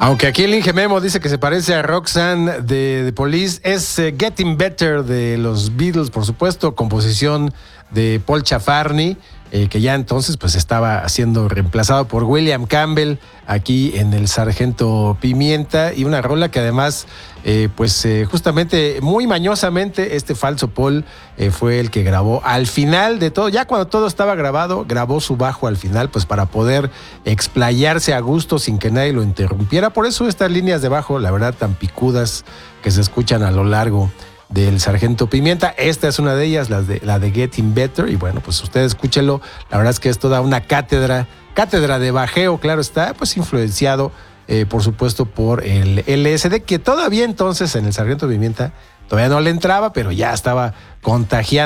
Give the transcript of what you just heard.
Aunque aquí el Inge Memo dice que se parece a Roxanne de The Police, es Getting Better de los Beatles, por supuesto, composición de Paul Chafarny, que ya entonces pues estaba siendo reemplazado por William Campbell aquí en el Sargento Pimienta, y una rola que además justamente muy mañosamente este falso Paul fue el que grabó al final de todo. Ya cuando todo estaba grabado, grabó su bajo al final, pues para poder explayarse a gusto sin que nadie lo interrumpiera. Por eso estas líneas de bajo, la verdad, tan picudas que se escuchan a lo largo del Sargento Pimienta. Esta es una de ellas, la de Getting Better, y bueno, pues usted escúchelo. La verdad es que es toda una cátedra de bajeo, claro está, pues influenciado por supuesto por el LSD, que todavía entonces en el Sargento Pimienta todavía no le entraba, pero ya estaba contagiando